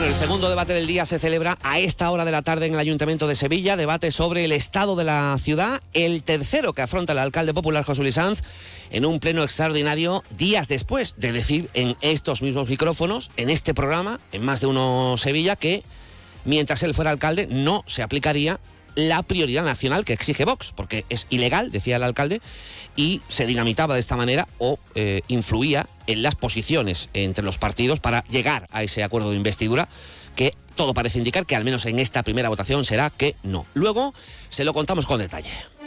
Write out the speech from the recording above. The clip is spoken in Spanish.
Bueno, el segundo debate del día se celebra a esta hora de la tarde en el Ayuntamiento de Sevilla, debate sobre el estado de la ciudad, el tercero que afronta el alcalde popular José Luis Sanz en un pleno extraordinario días después de decir en estos mismos micrófonos, en este programa, en Más de Uno Sevilla, que mientras él fuera alcalde no se aplicaría la prioridad nacional que exige Vox, porque es ilegal, decía el alcalde, y se dinamitaba de esta manera o influía en las posiciones entre los partidos para llegar a ese acuerdo de investidura que todo parece indicar que al menos en esta primera votación será que no. Luego se lo contamos con detalle.